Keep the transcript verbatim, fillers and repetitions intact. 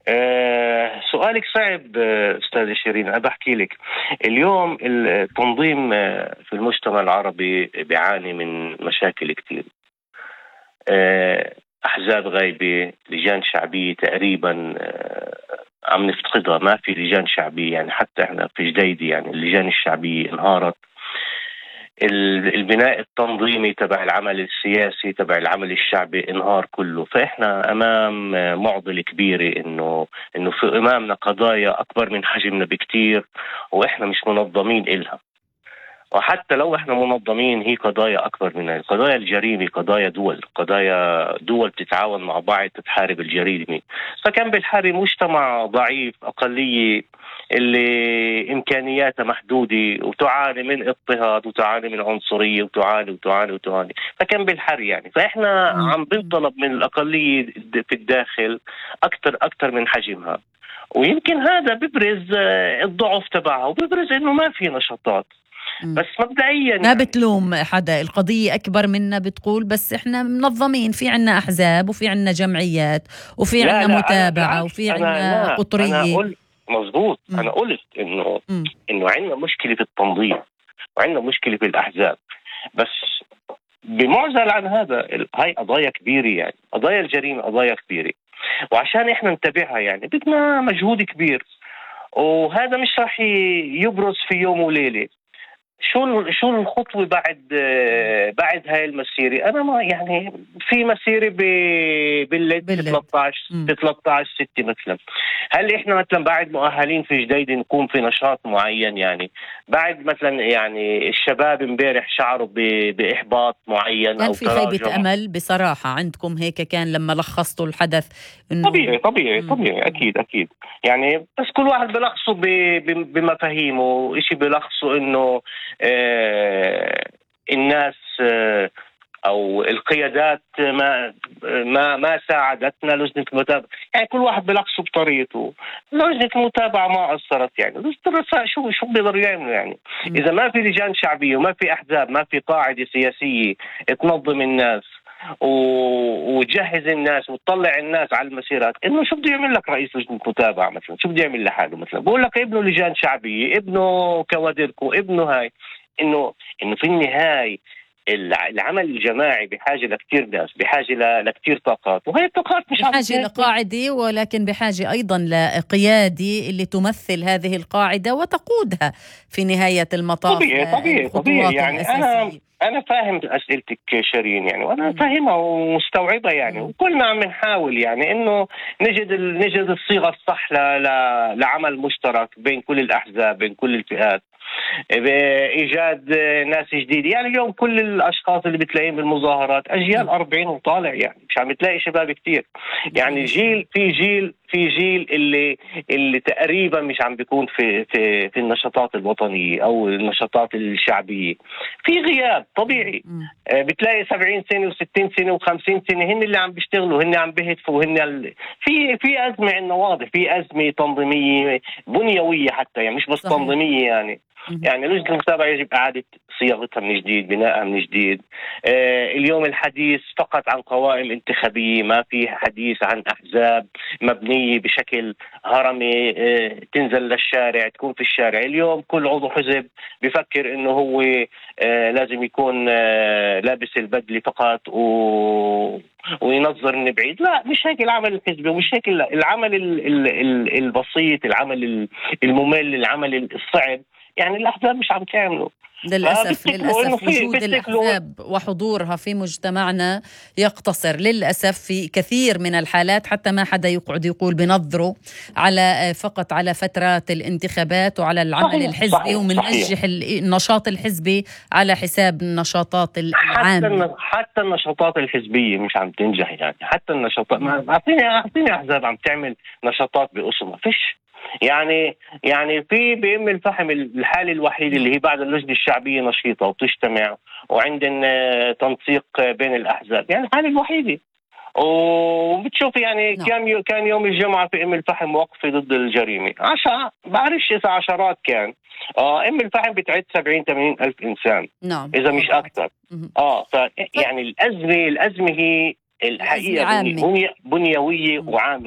أه سؤالك صعب أه أستاذ شيرين. أنا بحكي لك اليوم التنظيم أه في المجتمع العربي بيعاني من مشاكل كتير. أه أحزاب غايبة، لجان شعبية تقريبا أه عم نفتقدها، ما في لجان شعبية. يعني حتى احنا في جديدي يعني اللجان الشعبية انهارت. البناء التنظيمي تبع العمل السياسي تبع العمل الشعبي انهار كله. فإحنا أمام معضلة كبيرة إنه إنه في أمامنا قضايا أكبر من حجمنا بكتير، وإحنا مش منظمين إلها. وحتى لو إحنا منظمين هي قضايا أكبر منها، قضايا الجريمة، قضايا دول قضايا دول تتعاون مع بعض تحارب الجريمة. فكان بالحري مجتمع ضعيف، أقلية اللي إمكانياتها محدودة وتعاني من اضطهاد وتعاني من عنصرية وتعاني وتعاني وتعاني. فكان بالحري يعني. فإحنا عم بنطلب من الأقلية في الداخل أكتر أكتر من حجمها، ويمكن هذا ببرز الضعف تبعها وببرز إنه ما في نشاطات. بس مبدئيا ما بتلوم حدا، القضية أكبر منا بتقول، بس إحنا منظمين، في عنا أحزاب وفي عنا جمعيات وفي لا عنا لا متابعة وفي عنا قطرية. أنا قلت مزبوط. م. أنا قلت إنه م. إنه عندنا مشكلة في التنظيم وعندنا مشكلة في الأحزاب، بس بمعزل عن هذا هاي قضايا كبيرة. يعني قضايا الجريمة قضايا كبيرة، وعشان إحنا نتابعها يعني بدنا مجهود كبير، وهذا مش راح يبرز في يوم وليلة. شو شو الخطوة بعد بعد هاي المسيرة؟ أنا ما يعني في مسيرة بالليل في ثلاثة عشر في ثلاثة عشر ستة مثلا. هل إحنا مثلا بعد مؤهلين في جديد نكون في نشاط معين؟ يعني بعد مثلا يعني الشباب امبارح شعروا بإحباط معين كان أو في خيبة تراجع. أمل بصراحة عندكم هيك كان لما لخصتوا الحدث إنه طبيعي طبيعي مم. طبيعي أكيد أكيد يعني. بس كل واحد بلخصه بمفاهيمه. إشي بلخصه إنه آه الناس آه أو القيادات ما ما ما ساعدتنا. لجنة المتابعة يعني كل واحد بلخصه بطريقته. لجنة المتابعة ما أثرت يعني. لجنة شو شو بيقدروا يعملوا يعني؟ م. إذا ما في لجان شعبية وما في أحزاب ما في قاعدة سياسية تنظم الناس وتجهز الناس وتطلع الناس على المسيرات، انه شو بده يعمل لك رئيس لجنة متابعة مثلا؟ شو بده يعمل لحاله مثلا؟ بقول لك ابنه لجان شعبية، ابنه كوادركو، ابنه هاي. انه انه في النهاية العمل الجماعي بحاجة لكتير ناس، بحاجة لكتير طاقات، وهي الطاقات مش بحاجة لقاعدة، ولكن بحاجة أيضا لقيادة اللي تمثل هذه القاعدة وتقودها في نهاية المطاف. طبيعي طبيعي طبيعي يعني. أنا أنا فاهم أسئلتك شيرين يعني، وأنا فاهمها ومستوعبة يعني. وكلنا عم نحاول يعني إنه نجد نجد الصيغة الصح لعمل مشترك بين كل الأحزاب بين كل الفئات، بإيجاد ناس جديدة. يعني اليوم كل الأشخاص اللي بتلاقيهم بالمظاهرات أجيال أربعين وطالع يعني، مش عم بتلاقي شباب كتير يعني. جيل في جيل في جيل اللي اللي تقريبا مش عم بيكون في في في النشاطات الوطنية أو النشاطات الشعبية. في غياب طبيعي. بتلاقي سبعين سنة وستين سنة وخمسين سنة هن اللي عم بيشتغلوا، هن عم بيهتفوا، هن ال... في في أزمة عندنا واضح، في أزمة تنظيمية بنيوية حتى يعني، مش بس صحيح. تنظيمية يعني. يعني لجنة المتابعة يجب إعادة صياغتها من جديد، بنائها من جديد. آه اليوم الحديث فقط عن قوائم انتخابية، ما في حديث عن أحزاب مبنية بشكل هرمي آه تنزل للشارع، تكون في الشارع. اليوم كل عضو حزب بيفكر إنه هو آه لازم يكون آه لابس البدلة فقط و... وينظر من بعيد. لا، مش هيك العمل الحزبي، ومش هيك العمل ال... ال... ال... البسيط، العمل الممل، العمل الصعب يعني. الأحزاب مش عم تعمله للأسف. للأسف وجود الأحزاب وحضورها في مجتمعنا يقتصر للأسف في كثير من الحالات، حتى ما حدا يقعد يقول بنظره على فقط على فترات الانتخابات وعلى العمل صحيح الحزبي، ومننجح النشاط الحزبي على حساب النشاطات العامة. حتى حتى النشاطات الحزبية مش عم تنجح يعني. حتى النشاطات، أعطيني أعطيني أحزاب عم تعمل نشاطات بأسرها فيش يعني. يعني في بأم الفحم الحالة الوحيدة اللي هي بعد اللجنة الشعبية نشيطة وتجتمع وعندنا تنسيق بين الأحزاب، يعني الحالة الوحيدة. وبتشوف يعني no. كان كان يوم الجمعة في أم الفحم وقفة ضد الجريمة، عشرة بعرفش إذا عشرات كان. آه أم الفحم بتعد سبعين ثمانين ألف إنسان no. إذا مش أكثر. آه ف يعني الأزمة الأزمة هي الحقيقة بني بنيوية وعامة.